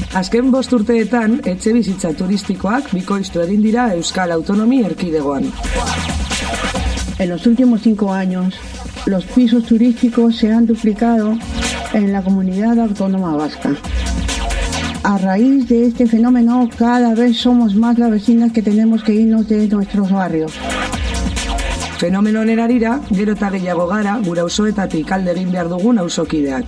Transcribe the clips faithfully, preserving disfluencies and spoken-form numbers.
Azken bost urteetan, etxe bizitza turistikoak bikoiztu egin dira Euskal Autonomi Erkidegoan. En los últimos cinco años, los pisos turísticos se han duplicado en la comunidad autónoma vasca. A raíz de este fenómeno, cada vez somos más las vecinas que tenemos que irnos de nuestros barrios. Fenomeno honen arira, gero eta gehiago gara, gure auzoetatik alde egin behar dugun auzokideak.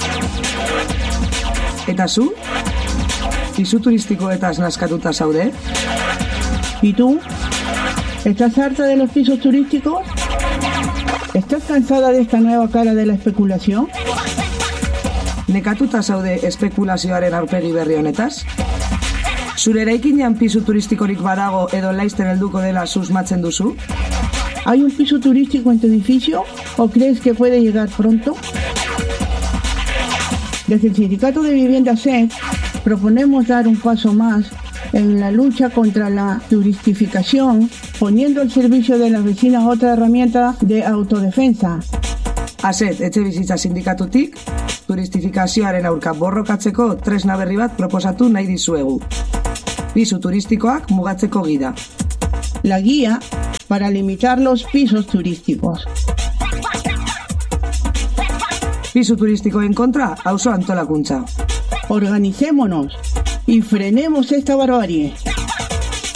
Eta zu? Pisu turistikoetaz naskatuta zaude? ¿Y tú? ¿Estás harta de los pisos turísticos? ¿Estás cansada de esta nueva cara de la especulación? Nekatuta zaude espekulazioaren aurpegi berri honetaz? Zure eraikinean pisu turistikorik badago edo laizten helduko dela susmatzen duzu? ¿Hay un piso turístico en tu edificio o crees que puede llegar pronto? Desde el Sindicato de Vivienda S E D proponemos dar un paso más en la lucha contra la turistificación, poniendo al servicio de las vecinas otra herramienta de autodefensa. A S E D etxe bizitza sindikatutik, turistifikazioaren aurka borrokatzeko tresna berri bat proposatu nahi dizuegu. Pisu turistikoak mugatzeko gida. La guía para limitar los pisos turísticos. Pisu turistikoen kontra, auzo antolakuntza. Organicémonos y frenemos esta barbarie.